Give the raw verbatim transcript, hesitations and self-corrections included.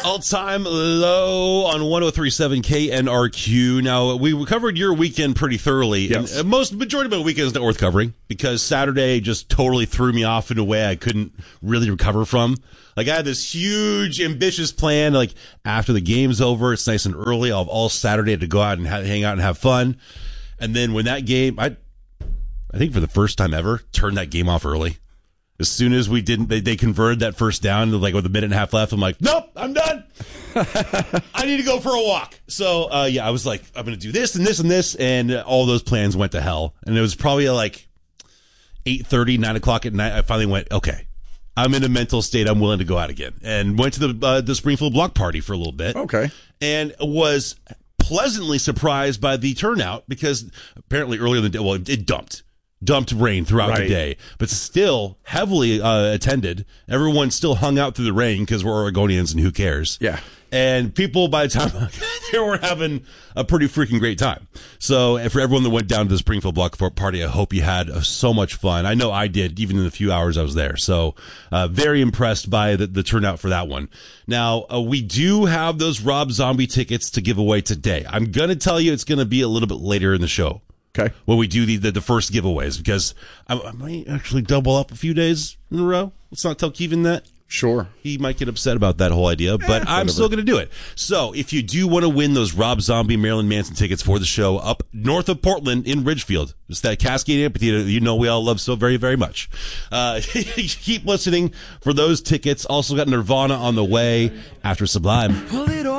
All-time low on one oh three point seven K N R Q. Now, we covered your weekend pretty thoroughly. Yes. And most majority of my weekend is not worth covering because Saturday just totally threw me off in a way I couldn't really recover from. Like, I had this huge, ambitious plan. Like, after the game's over, it's nice and early. I'll have all Saturday to go out and ha- hang out and have fun. And then when that game, I, I think for the first time ever, turned that game off early. As soon as we didn't, they, they converted that first down, like with a minute and a half left. I'm like, nope, I'm done. I need to go for a walk. So, uh, yeah, I was like, I'm going to do this and this and this. And all those plans went to hell. And it was probably like eight thirty, nine o'clock at night. I finally went, okay, I'm in a mental state. I'm willing to go out again. And went to the, uh, the Springfield block party for a little bit. Okay. And was pleasantly surprised by the turnout because apparently earlier in the day, well, it dumped. Dumped rain throughout right. the day, but still heavily uh, attended. Everyone still hung out through the rain because we're Oregonians and who cares? Yeah. And people, by the time they were having a pretty freaking great time. So for everyone that went down to the Springfield Block Party, I hope you had uh, so much fun. I know I did, even in the few hours I was there. So uh, very impressed by the, the turnout for that one. Now, uh, we do have those Rob Zombie tickets to give away today. I'm going to tell you it's going to be a little bit later in the show. Okay. When we do the, the, the first giveaways, because I, I might actually double up a few days in a row. Let's not tell Kevin that. Sure. He might get upset about that whole idea, but eh, I'm still going to do it. So if you do want to win those Rob Zombie, Marilyn Manson tickets for the show up north of Portland in Ridgefield, it's that Cascade Amphitheater that you know we all love so very, very much. Uh, keep listening for those tickets. Also got Nirvana on the way after Sublime.